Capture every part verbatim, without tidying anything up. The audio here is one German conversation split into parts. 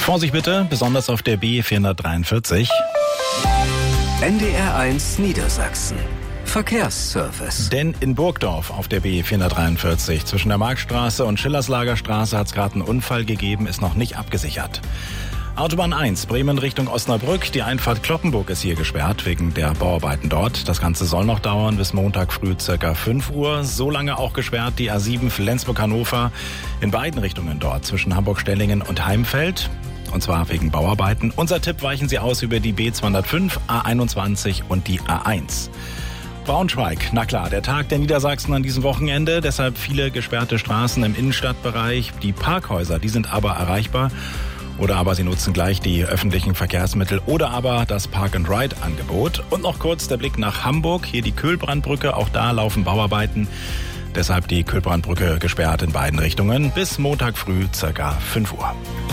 Vorsicht bitte, besonders auf der B vierhundertdreiundvierzig. N D R eins Niedersachsen. Verkehrsservice. Denn in Burgdorf auf der B vierhundertdreiundvierzig zwischen der Marktstraße und Schillerslagerstraße hat es gerade einen Unfall gegeben, ist noch nicht abgesichert. Autobahn eins, Bremen Richtung Osnabrück. Die Einfahrt Cloppenburg ist hier gesperrt wegen der Bauarbeiten dort. Das Ganze soll noch dauern bis Montag früh circa fünf Uhr. So lange auch gesperrt die A sieben Flensburg-Hannover in beiden Richtungen dort zwischen Hamburg-Stellingen und Heimfeld. Und zwar wegen Bauarbeiten. Unser Tipp: weichen Sie aus über die B zweihundertfünf, A einundzwanzig und die A eins. Braunschweig, na klar, der Tag der Niedersachsen an diesem Wochenende. Deshalb viele gesperrte Straßen im Innenstadtbereich. Die Parkhäuser, die sind aber erreichbar. Oder aber Sie nutzen gleich die öffentlichen Verkehrsmittel oder aber das Park-and-Ride-Angebot. Und noch kurz der Blick nach Hamburg. Hier die Köhlbrandbrücke, auch da laufen Bauarbeiten. Deshalb die Köhlbrandbrücke gesperrt in beiden Richtungen bis Montag früh circa fünf Uhr.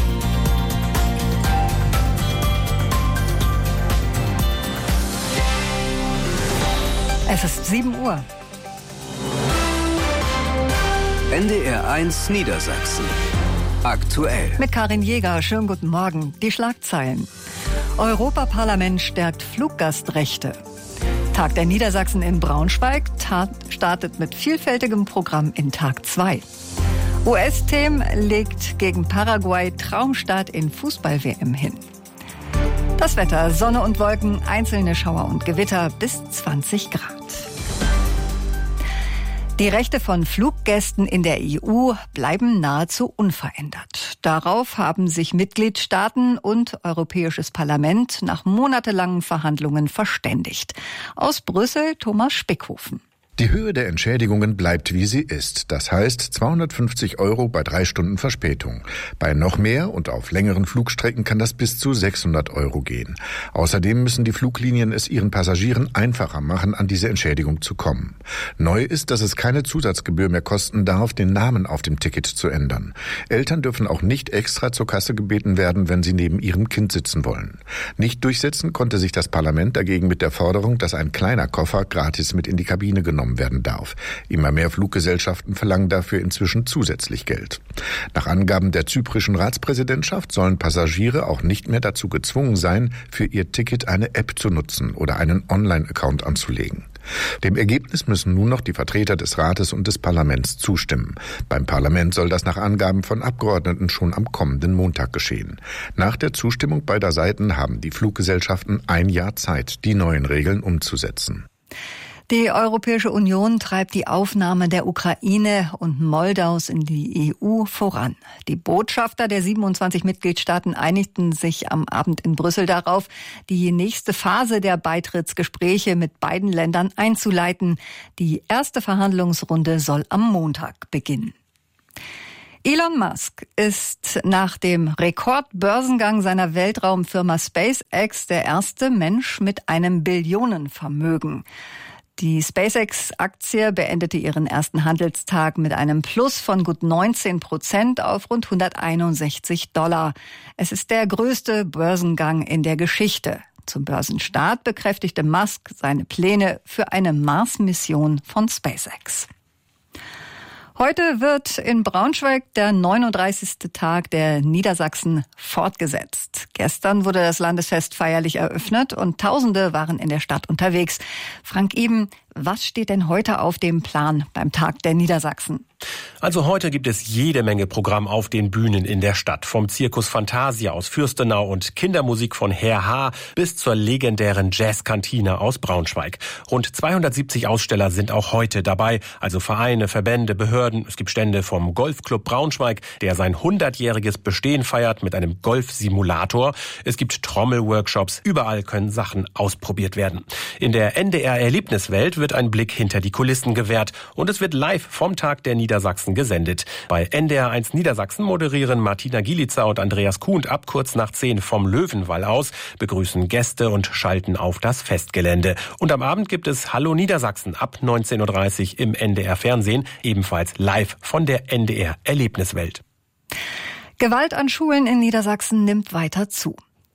Es ist sieben Uhr. N D R eins Niedersachsen. Aktuell. Mit Karin Jäger, schönen guten Morgen. Die Schlagzeilen. Europaparlament stärkt Fluggastrechte. Tag der Niedersachsen in Braunschweig startet mit vielfältigem Programm in Tag zwei. U S-Team legt gegen Paraguay Traumstart in Fußball-W M hin. Das Wetter, Sonne und Wolken, einzelne Schauer und Gewitter bis zwanzig Grad. Die Rechte von Fluggästen in der E U bleiben nahezu unverändert. Darauf haben sich Mitgliedstaaten und Europäisches Parlament nach monatelangen Verhandlungen verständigt. Aus Brüssel Thomas Spickhofen. Die Höhe der Entschädigungen bleibt, wie sie ist. Das heißt zweihundertfünfzig Euro bei drei Stunden Verspätung. Bei noch mehr und auf längeren Flugstrecken kann das bis zu sechshundert Euro gehen. Außerdem müssen die Fluglinien es ihren Passagieren einfacher machen, an diese Entschädigung zu kommen. Neu ist, dass es keine Zusatzgebühr mehr kosten darf, den Namen auf dem Ticket zu ändern. Eltern dürfen auch nicht extra zur Kasse gebeten werden, wenn sie neben ihrem Kind sitzen wollen. Nicht durchsetzen konnte sich das Parlament dagegen mit der Forderung, dass ein kleiner Koffer gratis mit in die Kabine genommen werden darf. Immer mehr Fluggesellschaften verlangen dafür inzwischen zusätzlich Geld. Nach Angaben der zyprischen Ratspräsidentschaft sollen Passagiere auch nicht mehr dazu gezwungen sein, für ihr Ticket eine App zu nutzen oder einen Online-Account anzulegen. Dem Ergebnis müssen nun noch die Vertreter des Rates und des Parlaments zustimmen. Beim Parlament soll das nach Angaben von Abgeordneten schon am kommenden Montag geschehen. Nach der Zustimmung beider Seiten haben die Fluggesellschaften ein Jahr Zeit, die neuen Regeln umzusetzen. Die Europäische Union treibt die Aufnahme der Ukraine und Moldaus in die E U voran. Die Botschafter der siebenundzwanzig Mitgliedstaaten einigten sich am Abend in Brüssel darauf, die nächste Phase der Beitrittsgespräche mit beiden Ländern einzuleiten. Die erste Verhandlungsrunde soll am Montag beginnen. Elon Musk ist nach dem Rekordbörsengang seiner Weltraumfirma SpaceX der erste Mensch mit einem Billionenvermögen. Die SpaceX-Aktie beendete ihren ersten Handelstag mit einem Plus von gut neunzehn Prozent auf rund hunderteinundsechzig Dollar. Es ist der größte Börsengang in der Geschichte. Zum Börsenstart bekräftigte Musk seine Pläne für eine Mars-Mission von SpaceX. Heute wird in Braunschweig der neununddreißigste Tag der Niedersachsen fortgesetzt. Gestern wurde das Landesfest feierlich eröffnet und Tausende waren in der Stadt unterwegs. Frank Eben, was steht denn heute auf dem Plan beim Tag der Niedersachsen? Also heute gibt es jede Menge Programm auf den Bühnen in der Stadt. Vom Zirkus Fantasia aus Fürstenau und Kindermusik von Herr H. bis zur legendären Jazzkantine aus Braunschweig. Rund zweihundertsiebzig Aussteller sind auch heute dabei. Also Vereine, Verbände, Behörden. Es gibt Stände vom Golfclub Braunschweig, der sein hundertjähriges Bestehen feiert mit einem Golfsimulator. Es gibt Trommelworkshops. Überall können Sachen ausprobiert werden. In der N D R-Erlebniswelt wird ein Blick hinter die Kulissen gewährt. Und es wird live vom Tag der Niedersachsen gesendet. Bei N D R eins Niedersachsen moderieren Martina Gielitzer und Andreas Kuhn ab kurz nach zehn vom Löwenwall aus, begrüßen Gäste und schalten auf das Festgelände. Und am Abend gibt es Hallo Niedersachsen ab neunzehn Uhr dreißig im N D R Fernsehen, ebenfalls live von der N D R Erlebniswelt. Gewalt an Schulen in Niedersachsen nimmt weiter zu.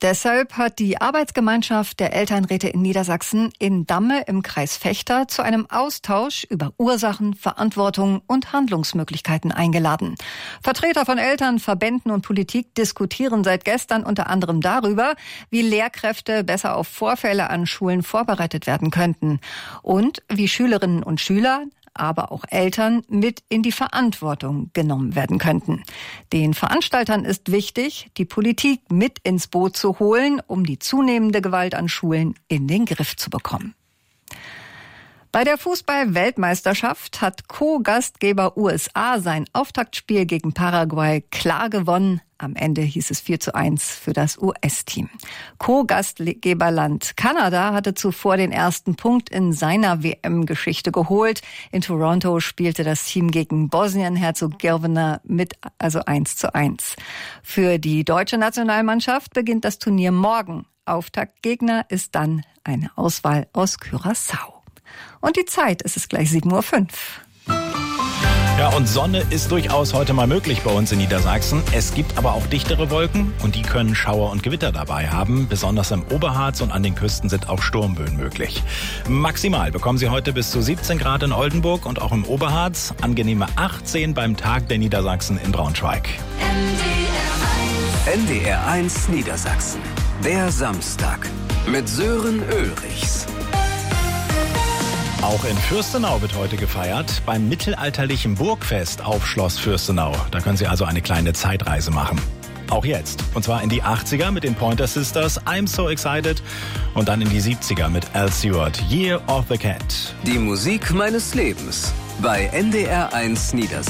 Deshalb hat die Arbeitsgemeinschaft der Elternräte in Niedersachsen in Damme im Kreis Vechta zu einem Austausch über Ursachen, Verantwortung und Handlungsmöglichkeiten eingeladen. Vertreter von Eltern, Verbänden und Politik diskutieren seit gestern unter anderem darüber, wie Lehrkräfte besser auf Vorfälle an Schulen vorbereitet werden könnten und wie Schülerinnen und Schüler, aber auch Eltern mit in die Verantwortung genommen werden könnten. Den Veranstaltern ist wichtig, die Politik mit ins Boot zu holen, um die zunehmende Gewalt an Schulen in den Griff zu bekommen. Bei der Fußball-Weltmeisterschaft hat Co-Gastgeber U S A sein Auftaktspiel gegen Paraguay klar gewonnen. Am Ende hieß es vier zu eins für das U S-Team. Co-Gastgeberland Kanada hatte zuvor den ersten Punkt in seiner W M-Geschichte geholt. In Toronto spielte das Team gegen Bosnien-Herzegowina mit also eins zu eins. Für die deutsche Nationalmannschaft beginnt das Turnier morgen. Auftaktgegner ist dann eine Auswahl aus Curaçao. Und die Zeit, es ist gleich sieben Uhr fünf. Ja, und Sonne ist durchaus heute mal möglich bei uns in Niedersachsen. Es gibt aber auch dichtere Wolken und die können Schauer und Gewitter dabei haben. Besonders im Oberharz und an den Küsten sind auch Sturmböen möglich. Maximal bekommen Sie heute bis zu siebzehn Grad in Oldenburg und auch im Oberharz. Angenehme achtzehn beim Tag der Niedersachsen in Braunschweig. N D R eins Niedersachsen. Der Samstag mit Sören Ulrichs. Auch in Fürstenau wird heute gefeiert, beim mittelalterlichen Burgfest auf Schloss Fürstenau. Da können Sie also eine kleine Zeitreise machen. Auch jetzt. Und zwar in die achtziger mit den Pointer Sisters, I'm So Excited. Und dann in die siebziger mit Al Stewart, Year of the Cat. Die Musik meines Lebens bei N D R eins Niedersachsen.